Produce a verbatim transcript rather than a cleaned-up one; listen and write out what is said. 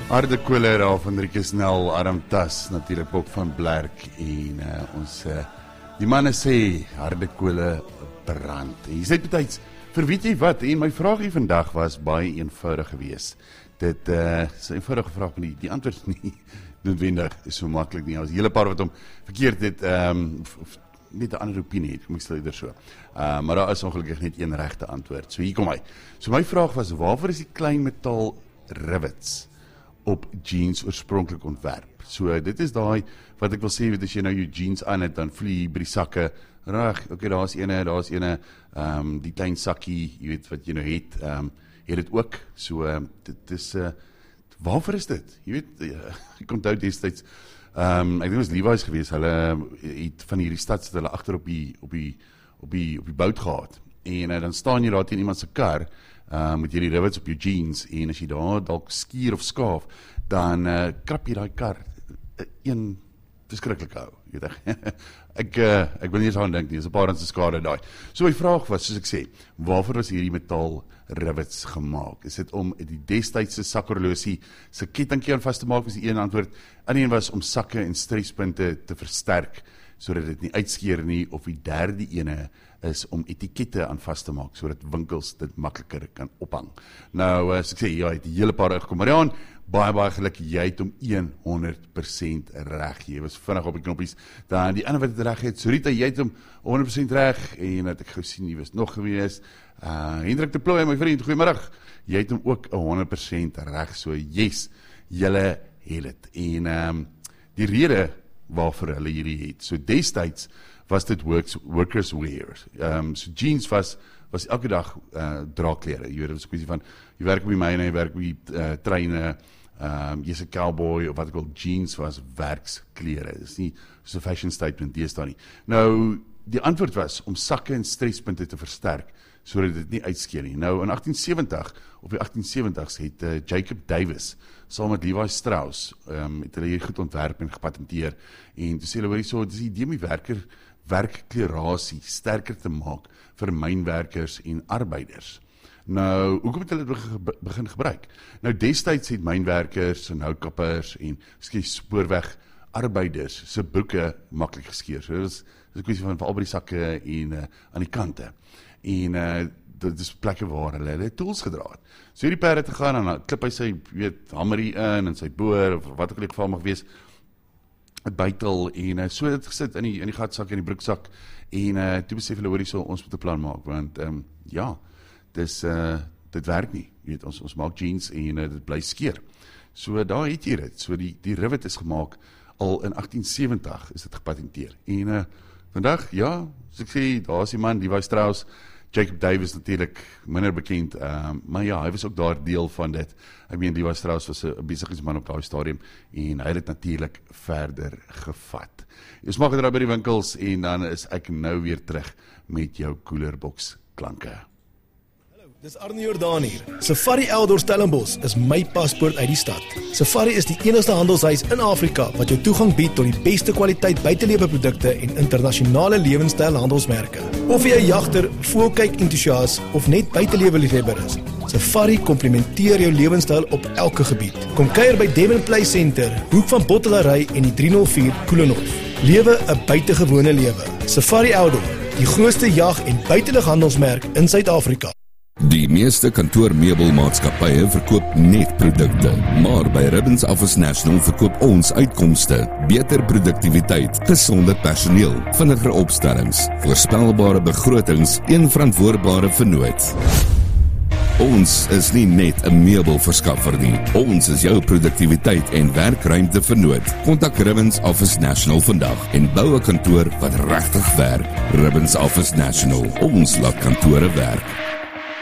Harde Koele daar van Rieke Snell, Adam Tas, natuurlijk ook van Blerk en uh, ons, uh, die manne sê, harde koele brand. En jy sê betyds, vir weet jy wat, en my vraag hier vandag was baie eenvoudig gewees. Dit uh, is 'n eenvoudige vraag, maar die, die antwoord is nie noodwendig, is so maklik nie. Ons hele paar wat om verkeerd het, um, of, of net 'n ander opinie het, kom ek stel eerder so. Uh, maar daar is ongelukkig net een regte antwoord. So hier kom hy. So my vraag was, waarvoor is die klein metaal rivets op jeans oorspronklik ontwerp? So dit is daai, wat ek wil sê, weet as jy nou jou jeans aan het, dan vlie jy by die sakke, reg, ok, daar is ene, daar is ene, um, die klein sakkie, jy weet wat jy nou het, um, het het ook, so, um, dit is, uh, waarvoor is dit? Jy weet, uh, ek onthou destyds, um, ek dink het was Levi's gewees, hulle het van hierdie stad sit hulle agter op die, op die, op die, op die bout gehad, en uh, dan staan jy daar teen iemand se kar, Uh, met jy die rivets op jou jeans, en as jy daar dalk skier of skaaf, dan uh, krap jy die kar uh, een verskrikkelijk hou. ek, uh, ek wil nie eens aan dink nie, is 'n paar rand se skade daai. So my vraag was, soos ek sê, waarvoor was hierdie metaal rivets gemaak? Is dit om die destydse sakhorlosie se kettingkie aan vas te maak, was die een antwoord. En een was om sakke en strespunte te versterk, sodat dit nie uitskeer nie, of die derde ene is om etikette aan vas te maak, sodat winkels dit makliker kan ophang. Nou, as ek sê, ja, het die hele paar uitgekom, maar Jan, baie, baie geluk, jy het om honderd persent reg, jy was vinnig op die knoppies, dan die ander wat het reg het, Sorita, jy het om honderd persent reg, en het ek gou sien, jy was nog gewees, uh, Hendrik de Plooy, my vriend, goeiemiddag, jy het om ook honderd persent reg, so yes, jylle het het, en um, die rede waarvoor hulle hierdie het, so destyds, was dit works, workers wear. Um, so jeans was, was elke dag uh, draagklere. Jy weet, dit is 'n kwessie van, jy werk op die myne, jy werk op die uh, treine, um, jy's 'n cowboy, of wat ek al, jeans was werksklere. Dit is nie so 'n fashion statement, die is daar nie. Nou, die antwoord was om sakke en strespunte te versterk, sodat dit nie uitskeer nie. Nou, in agtien sewentig, op die agtien sewentigs, het uh, Jacob Davis, saam met Levi Strauss, um, het hulle hier goed ontwerp en gepatenteer, en toe sê hulle, hoor, so, dit is die idee om die werker, werkklerasie sterker te maak vir mynwerkers en arbeiders. Nou, hoekom het hulle dit begin gebruik? Nou, destyds het mynwerkers en houtkappers en skien spoorweg arbeiders se broeke maklik geskeur. So, dit is, dit is 'n kwessie van veral by die sakke en uh, aan die kante. En uh, dit is plekke waar hulle hulle tools gedra het. So hierdie perde te gaan, en dan klip hy sy, weet, hamerie in, en sy boor, of wat ook al die geval mag wees, het buitel, en uh, so het gesit in die, in die gatsak, in die broeksak, en uh, toe besef hulle, hoor, so, ons moet 'n plan maak, want, um, ja, dis, uh, dit werk nie, jy weet, ons, ons maak jeans, en uh, dit bly skeer. So, daar het jy dit, so die, die rivet is gemaak, al in agtien sewentig is dit gepatenteer, en uh, vandag, ja, soos ek sê, daar is die man, Levi Strauss, Jacob Davis natuurlijk minder bekend, um, maar ja, hy was ook daar deel van dit. Ek meen, Levi Strauss was 'n besigheidsman op daai stadium, en hy het dit natuurlijk verder gevat. Jy smaak het daar by die winkels, en dan is ek nou weer terug met jou Koelerbox klanke. Dis Arnie Jordaan hier. Safari Eldor Stellenbosch is my paspoort uit die stad. Safari is die enigste handelshuis in Afrika wat jou toegang bied tot die beste kwaliteit buiteleweprodukte en internasionale lewenstyl handelsmerke. Of jy 'n jagter, voelkyk entoesias of net buitelewe liefhebber is, Safari komplementeer jou lewenstyl op elke gebied. Kom kuier by Devon Play Center, hoek van Bottelary en die driehonderd vier Koelenhof. Lewe 'n buitengewone lewe. Safari Eldor, die grootste jag- en buitelighandelsmerk in Suid-Afrika. Die meeste kantoormeubelmaatskappye verkoop net produkte, maar by Ribbons Office National verkoop ons uitkomste, beter produktiwiteit, gesonde personeel, vinniger opstellings, voorspelbare begrotings en verantwoordbare vernoot. Ons is nie net 'n meubelverskaffer nie, ons is jou produktiwiteit en werkruimte vernoot. Kontak Ribbons Office National vandag en bou 'n kantoor wat regtig werk. Ribbons Office National, ons laat kantore werk.